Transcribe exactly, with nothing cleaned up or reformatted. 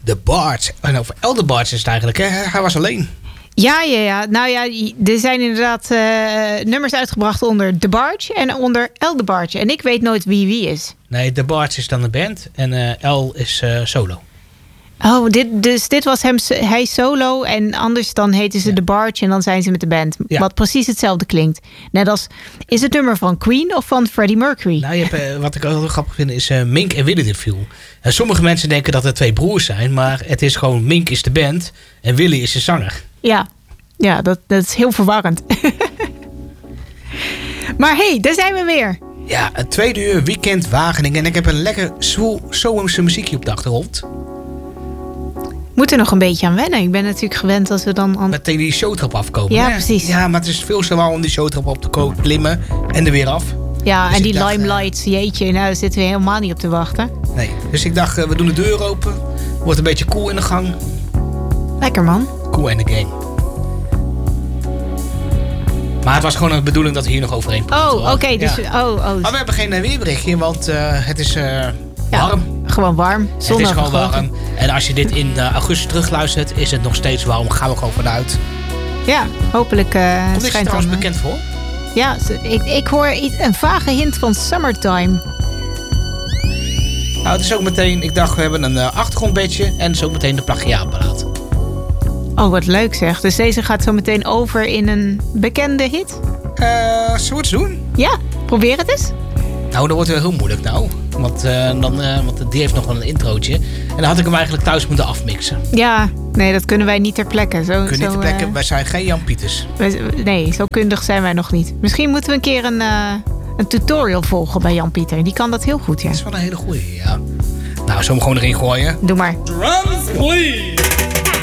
The Barge. En over El The Barge is het eigenlijk, hè? Hij was alleen. Ja, ja, ja. Nou ja, er zijn inderdaad uh, nummers uitgebracht onder The Barge en onder El The Barge. En ik weet nooit wie wie is. Nee, The Barge is dan de band en uh, El is uh, solo. Oh, dit, dus dit was hem, hij solo en anders dan heten ze ja. The Barge en dan zijn ze met de band. Ja. Wat precies hetzelfde klinkt. Net als, is het nummer van Queen of van Freddie Mercury? Nou, je hebt, uh, wat ik ook heel grappig vind is uh, Mink en Willy DeVille. Uh, sommige mensen denken dat het twee broers zijn, maar het is gewoon Mink is de band en Willy is de zanger. Ja, ja dat, dat is heel verwarrend. Maar hé, hey, daar zijn we weer. Ja, het tweede uur Weekend Wageningen en ik heb een lekker zwoel zomerse muziekje op de achtergrond. Moet er nog een beetje aan wennen. Ik ben natuurlijk gewend dat we dan... Aan... Met tegen die showtrap afkomen. Ja, hè? precies. Ja, maar het is veel te warm om die showtrap op te klimmen en er weer af. Ja, dus en die dacht, limelights, jeetje, nou, daar zitten we helemaal niet op te wachten. Nee, dus ik dacht, we doen de deur open. Wordt een beetje cool in de gang. Lekker, man. Cool in de gang. Maar het was gewoon de bedoeling dat we hier nog overheen praten. Oh, oké. Okay, dus, ja. oh, oh. Maar we hebben geen weerberichtje, want uh, het is uh, ja, warm. Gewoon warm. Het is gewoon warm. En als je dit in uh, augustus terugluistert, is het nog steeds warm. Gaan we gewoon vanuit. Ja, hopelijk uh, Komt dit trouwens dan, bekend voor? Ja, ik, ik hoor iets, een vage hint van Summertime. Nou, het is ook meteen... Ik dacht, we hebben een uh, achtergrondbedje en het is ook meteen de plagiaatberaad. Oh, wat leuk zeg. Dus deze gaat zo meteen over in een bekende hit? Uh, zullen we het doen? Ja, probeer het eens. Nou, dat wordt wel heel moeilijk nou. Want, uh, dan, uh, want die heeft nog wel een introotje. En dan had ik hem eigenlijk thuis moeten afmixen. Ja, nee, dat kunnen wij niet ter plekke. Zo, kunnen zo, niet ter plekke. Uh, wij zijn geen Jan Pieters. Wij, nee, zo kundig zijn wij nog niet. Misschien moeten we een keer een, uh, een tutorial volgen bij Jan Pieter. Die kan dat heel goed, ja. Dat is wel een hele goeie, ja. Nou, zullen we hem gewoon erin gooien? Doe maar. Drums, please!